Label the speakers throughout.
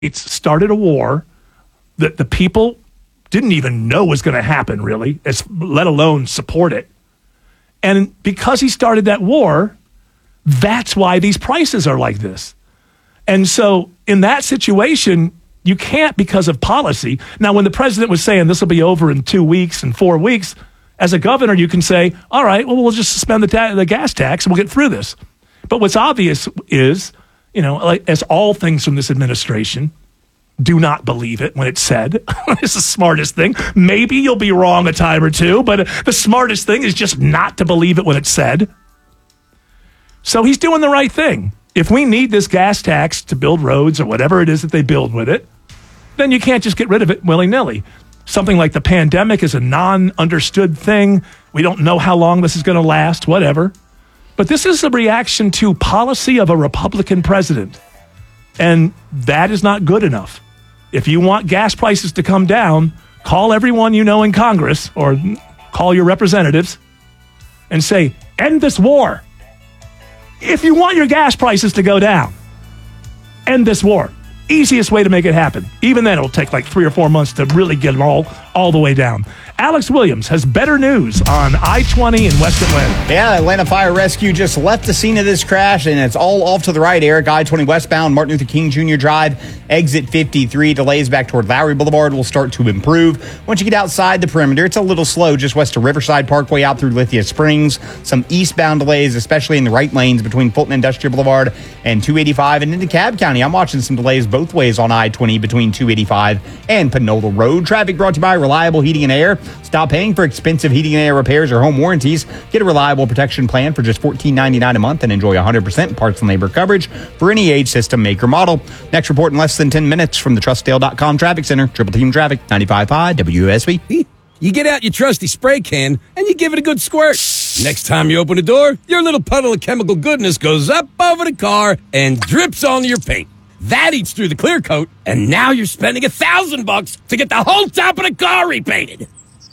Speaker 1: started a war that the people didn't even know was going to happen, really, let alone support it. And because he started that war, that's why these prices are like this. And so in that situation, you can't because of policy. Now, when the president was saying this will be over in 2 weeks and 4 weeks, as a governor, you can say, all right, well, we'll just suspend the gas tax and we'll get through this. But what's obvious is, like, as all things from this administration, do not believe it when it's said. It's the smartest thing. Maybe you'll be wrong a time or two, but the smartest thing is just not to believe it when it's said. So he's doing the right thing. If we need this gas tax to build roads or whatever it is that they build with it, then you can't just get rid of it willy-nilly. Something like the pandemic is a non-understood thing. We don't know how long this is going to last, whatever. But this is a reaction to policy of a Republican president. And that is not good enough. If you want gas prices to come down, call everyone you know in Congress or call your representatives and say, end this war. If you want your gas prices to go down, end this war. Easiest way to make it happen. Even then, it'll take like 3 or 4 months to really get them all the way down. Alex Williams has better news on I-20 in West Atlanta.
Speaker 2: Yeah, Atlanta Fire Rescue just left the scene of this crash, and it's all off to the right, Eric. I-20 westbound, Martin Luther King Jr. Drive, exit 53. Delays back toward Lowry Boulevard will start to improve. Once you get outside the perimeter, it's a little slow just west of Riverside Parkway out through Lithia Springs. Some eastbound delays, especially in the right lanes between Fulton Industrial Boulevard and 285. And into Cobb County, I'm watching some delays both ways on I-20 between 285 and Panola Road. Traffic brought to you by Reliable Heating and Air. Stop paying for expensive heating and air repairs or home warranties. Get a reliable protection plan for just $14.99 a month and enjoy 100% parts and labor coverage for any age, system, make, or model. Next report in less than 10 minutes from the TrustDale.com Traffic Center. Triple Team Traffic, 95.5 WSB.
Speaker 3: You get out your trusty spray can and you give it a good squirt. Next time you open the door, your little puddle of chemical goodness goes up over the car and drips onto your paint. That eats through the clear coat, and now you're spending $1,000 to get the whole top of the car repainted.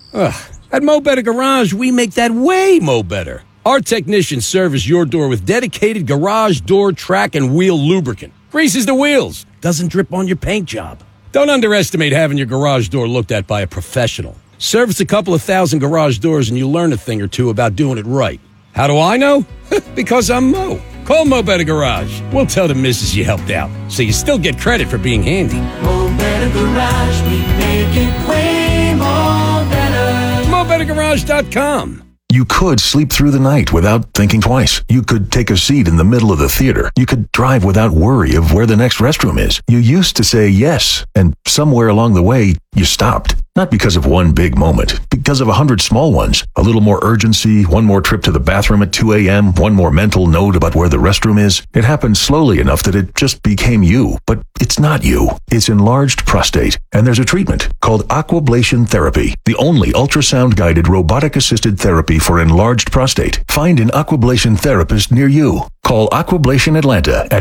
Speaker 3: At Mo Better Garage, we make that way mo better. Our technicians service your door with dedicated garage door track and wheel lubricant. Greases the wheels, doesn't drip on your paint job. Don't underestimate having your garage door looked at by a professional. Service a couple of thousand garage doors and you'll learn a thing or two about doing it right. How do I know? Because I'm Mo. Call Mo Better Garage. We'll tell the missus you helped out, so you still get credit for being handy.
Speaker 4: Mo Better Garage, we make it way more better.
Speaker 3: MoBetterGarage.com.
Speaker 5: You could sleep through the night without thinking twice. You could take a seat in the middle of the theater. You could drive without worry of where the next restroom is. You used to say yes, and somewhere along the way, you stopped. Not because of one big moment, because of 100 small ones. A little more urgency, one more trip to the bathroom at 2 a.m., one more mental note about where the restroom is. It happened slowly enough that it just became you. But it's not you. It's enlarged prostate. And there's a treatment called Aquablation Therapy, the only ultrasound-guided robotic-assisted therapy for enlarged prostate. Find an Aquablation therapist near you. Call Aquablation Atlanta at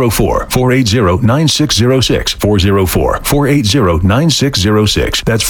Speaker 5: 404-480-9606. 404-480-9606. That's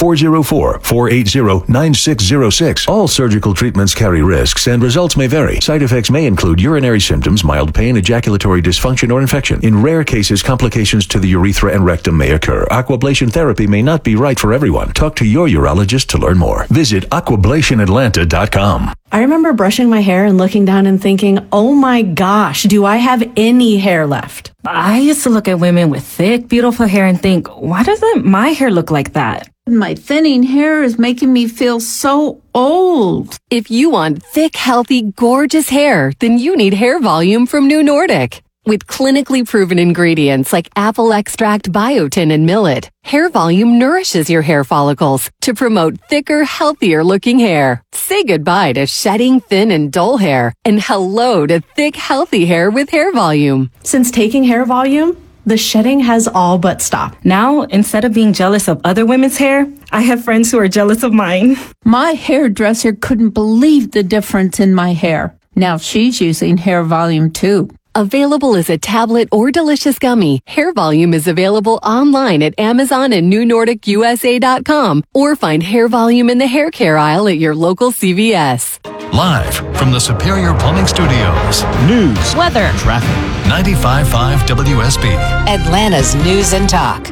Speaker 5: 404-480-9606. All surgical treatments carry risks and results may vary. Side effects may include urinary symptoms, mild pain, ejaculatory dysfunction, or infection. In rare cases, complications to the urethra and rectum may occur. Aquablation therapy may not be right for everyone. Talk to your urologist to learn more. Visit aquablationatlanta.com.
Speaker 6: I remember brushing my hair and looking down and thinking, oh my gosh, do I have any hair left?
Speaker 7: I used to look at women with thick, beautiful hair and think, why doesn't my hair look like that?
Speaker 8: My thinning hair is making me feel so old.
Speaker 9: If you want thick, healthy, gorgeous hair, then you need Hair Volume from New Nordic. With clinically proven ingredients like apple extract, biotin, and millet, Hair Volume nourishes your hair follicles to promote thicker, healthier looking hair. Say goodbye to shedding, thin, and dull hair, and hello to thick, healthy hair with Hair Volume.
Speaker 6: Since taking Hair Volume, the shedding has all but stopped.
Speaker 7: Now, instead of being jealous of other women's hair, I have friends who are jealous of mine.
Speaker 8: My hairdresser couldn't believe the difference in my hair. Now she's using Hair Volume too.
Speaker 9: Available as a tablet or delicious gummy, Hair Volume is available online at Amazon and NewNordicUSA.com or find Hair Volume in the hair care aisle at your local CVS.
Speaker 10: Live from the Superior Plumbing Studios.
Speaker 2: News,
Speaker 11: weather,
Speaker 10: traffic. 95.5 WSB.
Speaker 11: Atlanta's News and Talk.